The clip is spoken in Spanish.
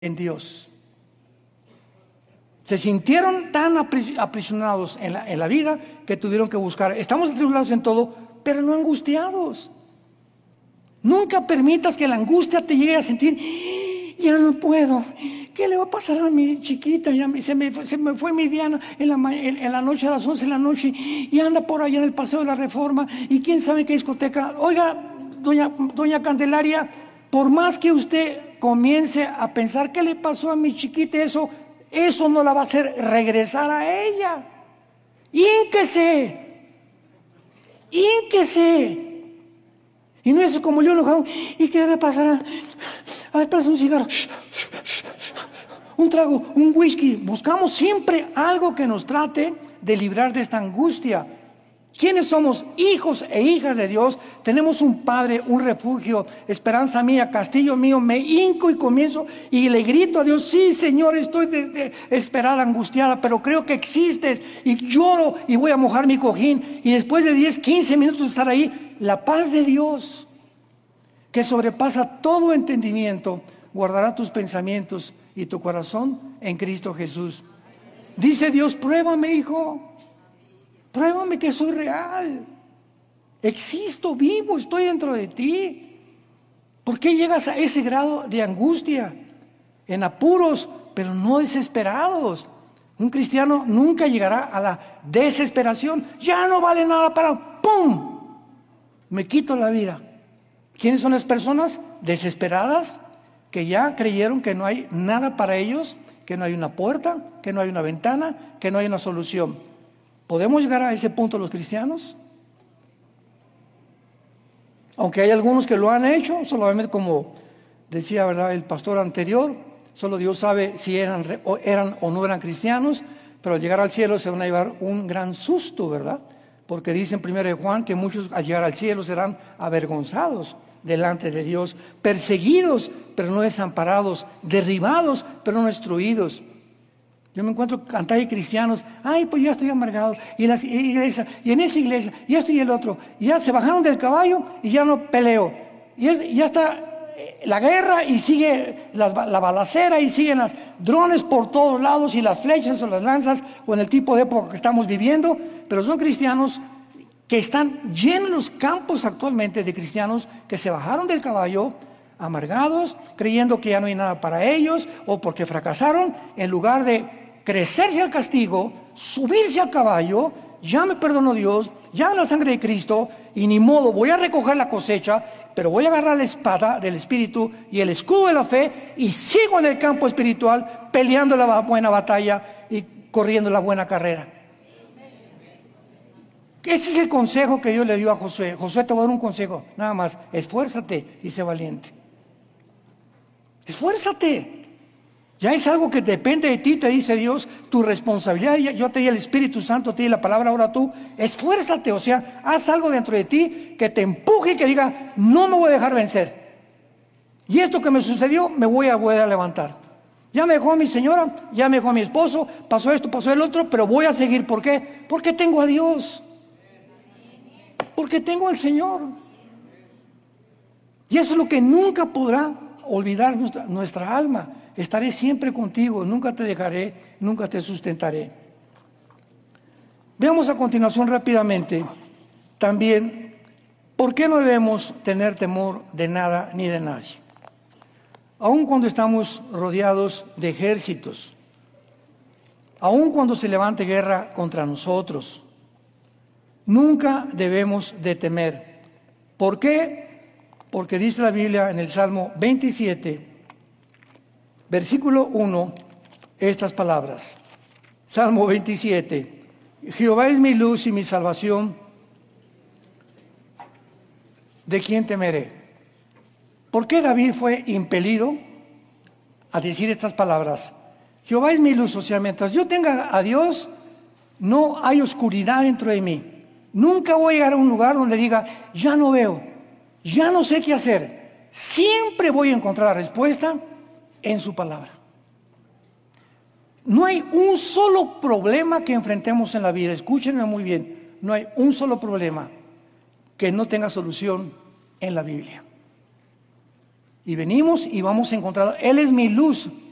en Dios. Se sintieron tan aprisionados en la vida que tuvieron que buscar. Estamos atribulados en todo, pero no angustiados. Nunca permitas que la angustia te llegue a sentir, ya no puedo. ¿Qué le va a pasar a mi chiquita? Se me fue mi Diana en la noche, a las 11 de la noche, y anda por allá en el Paseo de la Reforma, y quién sabe qué discoteca. Oiga, doña Candelaria, por más que usted comience a pensar qué le pasó a mi chiquita, eso no la va a hacer regresar a ella. Ínquese. Y no es como yo enojado. ¿Y qué le pasará? A ver, pasa un cigarro, un trago, un whisky. Buscamos siempre algo que nos trate de librar de esta angustia. ¿Quiénes somos? Hijos e hijas de Dios. Tenemos un Padre, un refugio, esperanza mía, castillo mío. Me hinco y comienzo y le grito a Dios: sí, Señor, estoy desesperada, angustiada, pero creo que existes. Y lloro y voy a mojar mi cojín. Y después de 10, 15 minutos de estar ahí, la paz de Dios, que sobrepasa todo entendimiento, guardará tus pensamientos y tu corazón en Cristo Jesús. Dice Dios: pruébame, hijo. Pruébame que soy real. Existo, vivo, estoy dentro de ti. ¿Por qué llegas a ese grado de angustia? En apuros, pero no desesperados. Un cristiano nunca llegará a la desesperación. Ya no vale nada para ¡pum! Me quito la vida. ¿Quiénes son las personas desesperadas? Que ya creyeron que no hay nada para ellos, que no hay una puerta, que no hay una ventana, que no hay una solución. ¿Podemos llegar a ese punto los cristianos? Aunque hay algunos que lo han hecho, solamente como decía, ¿verdad?, el pastor anterior, solo Dios sabe si eran o no eran cristianos, pero al llegar al cielo se van a llevar un gran susto, ¿verdad? Porque dice en 1 Juan que muchos al llegar al cielo serán avergonzados delante de Dios, perseguidos, pero no desamparados, derribados, pero no destruidos. Yo me encuentro cantidad de cristianos: ay, pues ya estoy amargado, y en esa iglesia, y esto y el otro, y ya se bajaron del caballo y ya no peleo, y ya está la guerra y sigue la balacera y siguen los drones por todos lados y las flechas o las lanzas o en el tipo de época que estamos viviendo, pero son cristianos que están llenos los campos actualmente de cristianos que se bajaron del caballo amargados, creyendo que ya no hay nada para ellos o porque fracasaron, en lugar de crecerse al castigo, subirse al caballo. Ya me perdonó Dios, ya la sangre de Cristo, y ni modo, voy a recoger la cosecha, pero voy a agarrar la espada del Espíritu y el escudo de la fe y sigo en el campo espiritual peleando la buena batalla y corriendo la buena carrera. Ese es el consejo que yo le dio a Josué. Josué, te voy a dar un consejo, nada más: esfuérzate y sé valiente. Esfuérzate. Ya es algo que depende de ti, te dice Dios, tu responsabilidad. Yo te di el Espíritu Santo, te di la palabra, ahora tú esfuérzate, o sea, haz algo dentro de ti que te empuje y que diga: no me voy a dejar vencer. Y esto que me sucedió, me voy a levantar. Ya me dejó mi señora, ya me dejó mi esposo, pasó esto, pasó el otro, pero voy a seguir. ¿Por qué? Porque tengo a Dios. Porque tengo al Señor. Y eso es lo que nunca podrá olvidar nuestra alma. Estaré siempre contigo, nunca te dejaré, nunca te sustentaré. Veamos a continuación rápidamente también por qué no debemos tener temor de nada ni de nadie. Aun cuando estamos rodeados de ejércitos, aun cuando se levante guerra contra nosotros, nunca debemos de temer. ¿Por qué? Porque dice la Biblia en el Salmo 27, versículo 1, estas palabras. Salmo 27. Jehová es mi luz y mi salvación. ¿De quién temeré? ¿Por qué David fue impelido a decir estas palabras? Jehová es mi luz, o sea, mientras yo tenga a Dios, no hay oscuridad dentro de mí. Nunca voy a llegar a un lugar donde diga: ya no veo, ya no sé qué hacer. Siempre voy a encontrar la respuesta en su palabra. No hay un solo problema que enfrentemos en la vida, escúchenme muy bien, no hay un solo problema que no tenga solución en la Biblia. Y venimos y vamos a encontrar. Él es mi luz